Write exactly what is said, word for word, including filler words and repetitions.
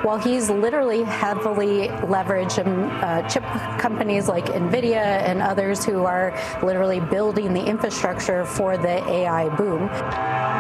while he's literally heavily leveraged uh, chip companies like NVIDIA and others who are literally building the infrastructure for the A I boom.